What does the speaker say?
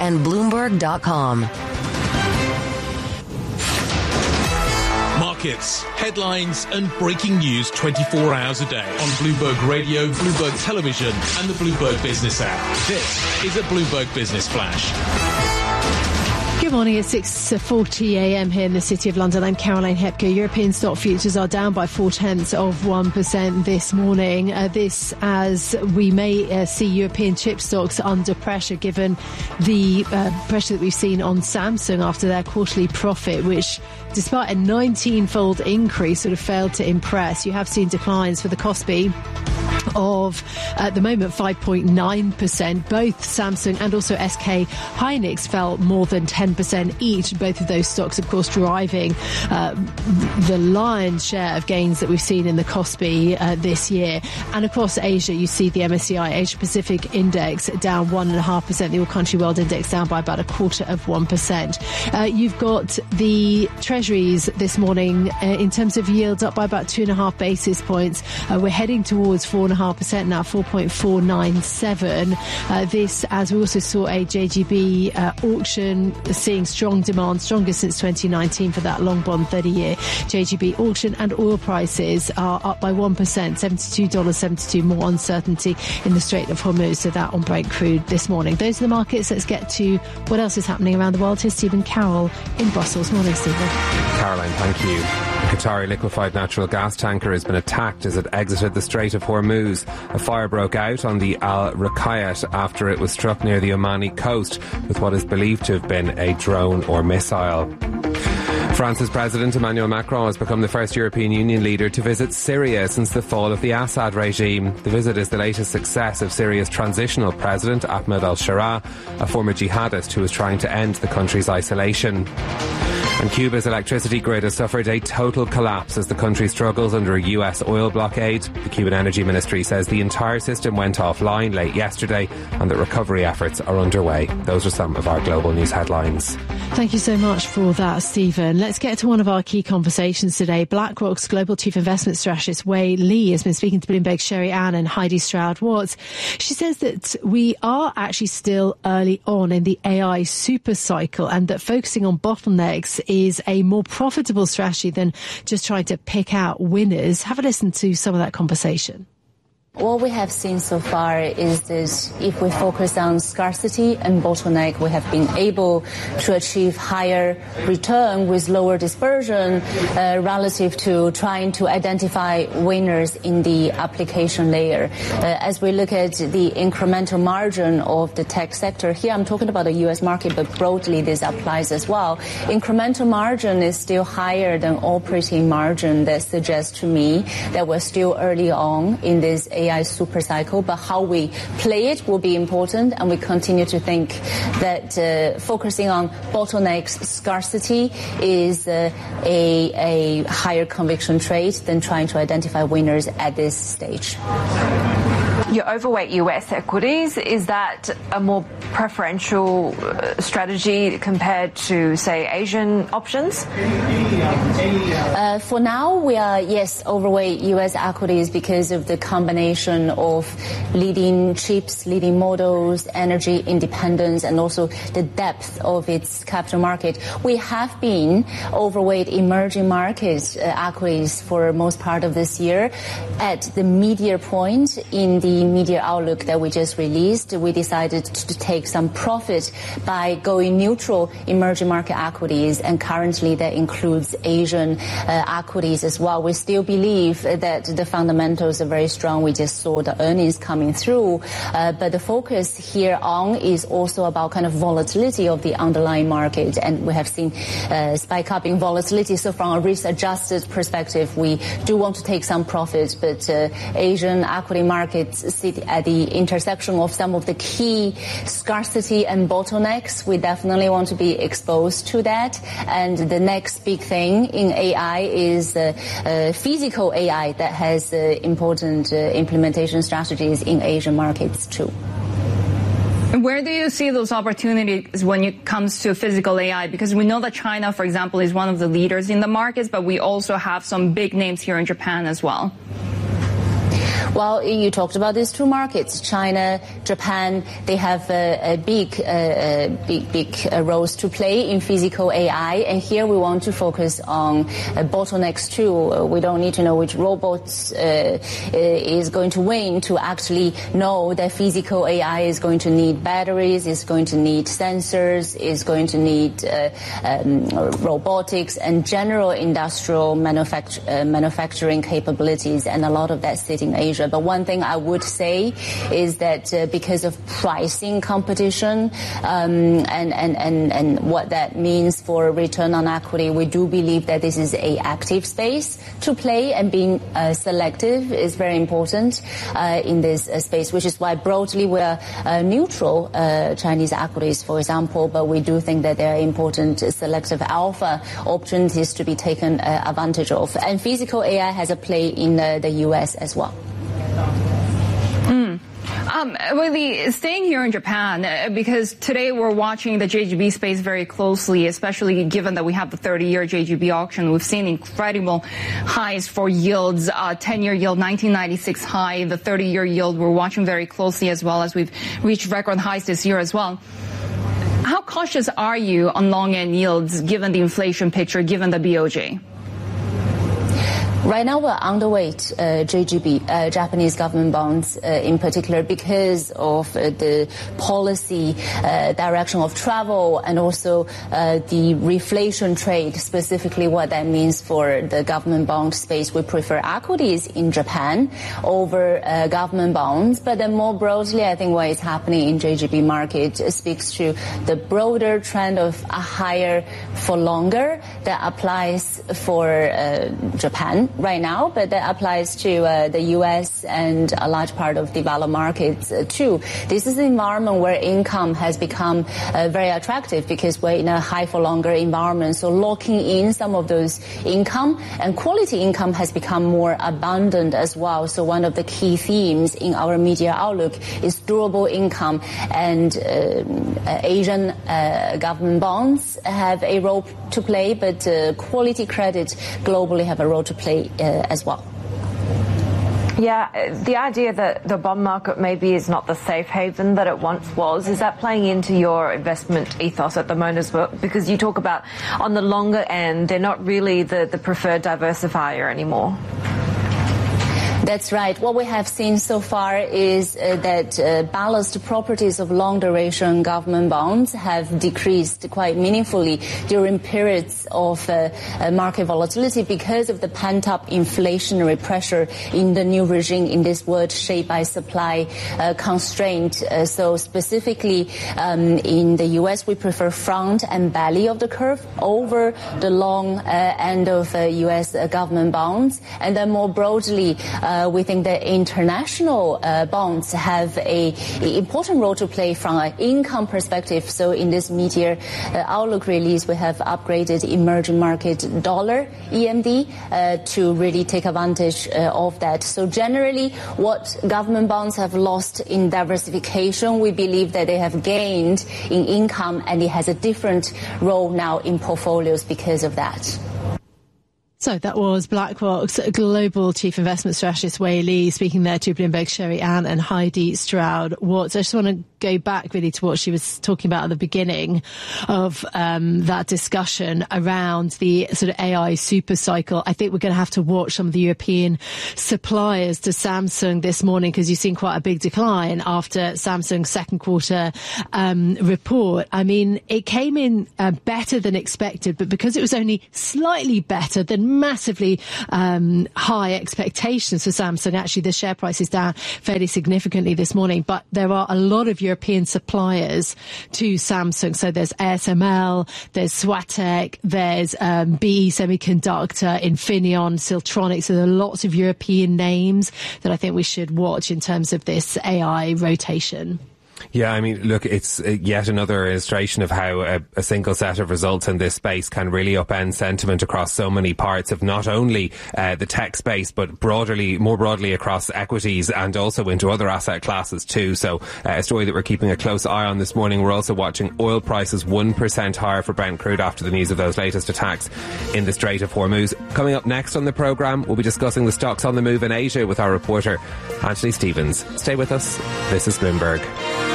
and Bloomberg.com. Markets, headlines and breaking news 24 hours a day on Bloomberg Radio, Bloomberg Television and the Bloomberg Business app. This is a Bloomberg Business Flash. Good morning. It's 6:40 a.m. here in the City of London. I'm Caroline Hepker. European stock futures are down by 0.4% this morning. This as we may see European chip stocks under pressure given the pressure that we've seen on Samsung after their quarterly profit, which despite a 19-fold increase sort of failed to impress. You have seen declines for the Kospi of, at the moment, 5.9%. Both Samsung and also SK Hynix fell more than 10% each. Both of those stocks, of course, driving the lion's share of gains that we've seen in the Kospi this year. And across Asia, you see the MSCI Asia Pacific Index down 1.5%. The All Country World Index down by about 0.25%. You've got the Treasuries this morning in terms of yields up by about 2.5 basis points. We're heading towards 4.5% now, 4.497. This, as we also saw a JGB auction, seeing strong demand, strongest since 2019 for that long bond 30-year JGB auction, and oil prices are up by 1%, $72.72, more uncertainty in the Strait of Hormuz, so that on Brent crude this morning. Those are the markets. Let's get to what else is happening around the world. Here's Stephen Carroll in Brussels. Morning, Stephen. Caroline, thank you. A Qatari liquefied natural gas tanker has been attacked as it exited the Strait of Hormuz. A fire broke out on the Al Ruqayyat after it was struck near the Omani coast with what is believed to have been a drone or missile. France's President Emmanuel Macron has become the first European Union leader to visit Syria since the fall of the Assad regime. The visit is the latest success of Syria's transitional president, Ahmed al-Sharaa, a former jihadist who was trying to end the country's isolation. And Cuba's electricity grid has suffered a total collapse as the country struggles under a US oil blockade. The Cuban Energy Ministry says the entire system went offline late yesterday and that recovery efforts are underway. Those are some of our global news headlines. Thank you so much for that, Stephen. Let's get to one of our key conversations today. BlackRock's Global Chief Investment Strategist Wei Li has been speaking to Bloomberg's Sherry Ann and Heidi Stroud-Watts. She says that we are actually still early on in the AI super cycle and that focusing on bottlenecks is a more profitable strategy than just trying to pick out winners. Have a listen to some of that conversation. What we have seen so far is that if we focus on scarcity and bottleneck, we have been able to achieve higher return with lower dispersion relative to trying to identify winners in the application layer. As we look at the incremental margin of the tech sector, here I'm talking about the U.S. market, but broadly this applies as well. Incremental margin is still higher than operating margin. That suggests to me that we're still early on in this AI super cycle, but how we play it will be important, and we continue to think that focusing on bottlenecks, scarcity is a higher conviction trade than trying to identify winners at this stage. You're overweight US equities. Is that a more preferential strategy compared to, say, Asian options? For now, we are, yes, overweight US equities because of the combination of leading chips, leading models, energy independence, and also the depth of its capital market. We have been overweight emerging markets equities for most part of this year. At the mid-year point in the media outlook that we just released, we decided to take some profit by going neutral emerging market equities, and currently that includes Asian equities as well. We still believe that the fundamentals are very strong. We just saw the earnings coming through, but the focus here on is also about kind of volatility of the underlying market, and we have seen spike up in volatility. So from a risk-adjusted perspective, we do want to take some profits, but Asian equity markets sit at the intersection of some of the key scarcity and bottlenecks. We definitely want to be exposed to that. And the next big thing in AI is physical AI that has important implementation strategies in Asian markets too. And where do you see those opportunities when it comes to physical AI? Because we know that China, for example, is one of the leaders in the markets, but we also have some big names here in Japan as well. Well, you talked about these two markets, China, Japan. They have big roles to play in physical AI, and here we want to focus on bottlenecks too. We don't need to know which robots is going to win to actually know that physical AI is going to need batteries, is going to need sensors, is going to need robotics and general industrial manufacturing capabilities, and a lot of that sit in Asia. But one thing I would say is that because of pricing competition and what that means for return on equity, we do believe that this is a active space to play, and being selective is very important in this space, which is why broadly we're neutral Chinese equities, for example, but we do think that there are important selective alpha opportunities to be taken advantage of. And physical AI has a play in the US as well. Really, staying here in Japan, because today we're watching the JGB space very closely, especially given that we have the 30-year JGB auction. We've seen incredible highs for yields, 10-year yield, 1996 high, the 30-year yield we're watching very closely, as well as we've reached record highs this year as well. How cautious are you on long-end yields, given the inflation picture, given the BOJ? Right now we're underweight JGB, Japanese government bonds in particular, because of the policy direction of travel and also the reflation trade, specifically what that means for the government bond space. We prefer equities in Japan over government bonds. But then more broadly, I think what is happening in JGB market speaks to the broader trend of a higher for longer that applies for Japan right now, but that applies to the US and a large part of developed markets too. This is an environment where income has become very attractive because we're in a high for longer environment. So locking in some of those income and quality income has become more abundant as well. So one of the key themes in our media outlook is durable income, and Asian government bonds have a role to play, but quality credit globally have a role to play as well. Yeah, the idea that the bond market maybe is not the safe haven that it once was, is that playing into your investment ethos at the moment as well? Because you talk about on the longer end, they're not really the preferred diversifier anymore. That's right. What we have seen so far is that balanced properties of long-duration government bonds have decreased quite meaningfully during periods of market volatility because of the pent-up inflationary pressure in the new regime in this world shaped by supply constraint. So specifically in the U.S., we prefer front and belly of the curve over the long end of U.S. government bonds. And then more broadly, we think that international bonds have an important role to play from an income perspective. So in this media outlook release, we have upgraded emerging market dollar EMD to really take advantage of that. So generally, what government bonds have lost in diversification, we believe that they have gained in income, and it has a different role now in portfolios because of that. So that was BlackRock's Global Chief Investment Strategist Wei Li speaking there to Bloomberg Sherry Ann and Heidi Stroud-Watts. I just want to go back really to what she was talking about at the beginning of that discussion around the sort of AI super cycle. I think we're going to have to watch some of the European suppliers to Samsung this morning, because you've seen quite a big decline after Samsung's second quarter report. I mean, it came in better than expected, but because it was only slightly better than massively high expectations for Samsung, actually the share price is down fairly significantly this morning. But there are a lot of European suppliers to Samsung. So there's ASML, there's Swatek, there's BE Semiconductor, Infineon, Siltronic. So there are lots of European names that I think we should watch in terms of this AI rotation. Yeah, I mean, look, it's yet another illustration of how a single set of results in this space can really upend sentiment across so many parts of not only the tech space, but more broadly across equities and also into other asset classes too. So a story that we're keeping a close eye on this morning. We're also watching oil prices 1% higher for Brent crude after the news of those latest attacks in the Strait of Hormuz. Coming up next on the programme, we'll be discussing the stocks on the move in Asia with our reporter, Anthony Stevens. Stay with us. This is Bloomberg.